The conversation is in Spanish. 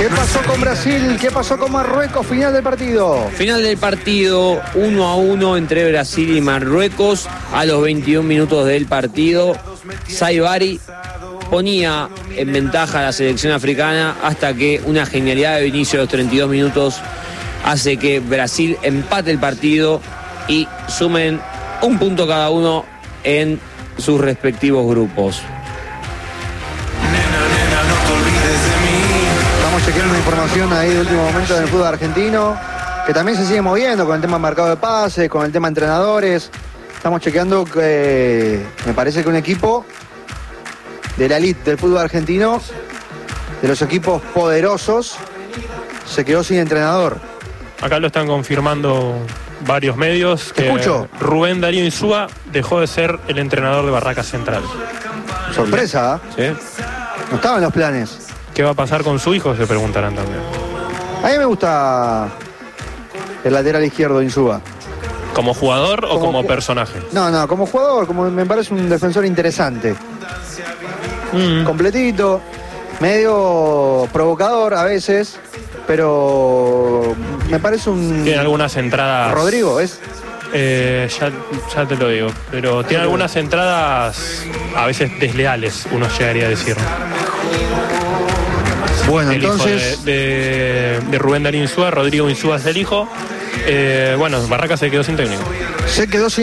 ¿Qué pasó con Brasil? ¿Qué pasó con Marruecos? Final del partido. Final del partido, 1-1 entre Brasil y Marruecos. A los 21 minutos del partido, Saibari ponía en ventaja a la selección africana hasta que una genialidad de inicio de los 32 minutos hace que Brasil empate el partido y sumen un punto cada uno en sus respectivos grupos. Estamos chequeando una información ahí de último momento del fútbol argentino, que también se sigue moviendo con el tema marcado de pases, con el tema entrenadores. Estamos chequeando que me parece que un equipo de la elite del fútbol argentino, de los equipos poderosos, se quedó sin entrenador. Acá lo están confirmando varios medios. Te escucho. Rubén Darío Insúa dejó de ser el entrenador de Barracas Central. Sorpresa, ¿eh? ¿Sí? No estaba en los planes. ¿Qué va a pasar con su hijo? Se preguntarán también. A mí me gusta el lateral izquierdo de Insúa. ¿Como jugador o como personaje? No, como jugador, como me parece un defensor interesante. Completito, medio provocador a veces, pero me parece un... Tiene algunas entradas... Rodrigo, ¿es? Ya te lo digo, pero tiene algunas entradas a veces desleales, uno llegaría a decir. Bueno, El entonces... hijo de Rubén Darío Insúa, Rodrigo Insúa es el hijo. Bueno, Barracas se quedó sin técnico. Se quedó sin